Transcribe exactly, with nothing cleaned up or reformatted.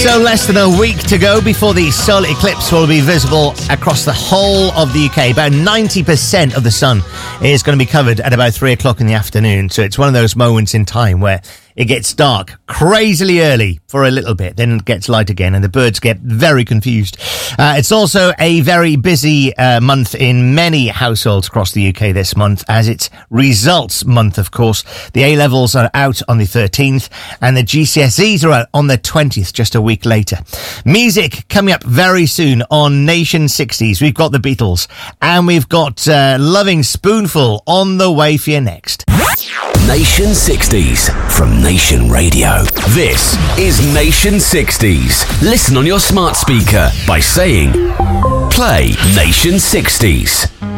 So less than a week to go before the solar eclipse will be visible across the whole of the U K. About ninety percent of the sun is going to be covered at about three o'clock in the afternoon. So it's one of those moments in time where it gets dark crazily early for a little bit, then it gets light again, and the birds get very confused. Uh, it's also a very busy uh, month in many households across the U K this month, as it's results month, of course. The A-levels are out on the thirteenth, and the G C S Es are out on the twentieth, just a week later. Music coming up very soon on Nation sixties. We've got the Beatles, and we've got uh, Loving Spoonful on the way for you next. Nation sixties from Nation Radio. This is Nation sixties. Listen on your smart speaker by saying, play Nation sixties.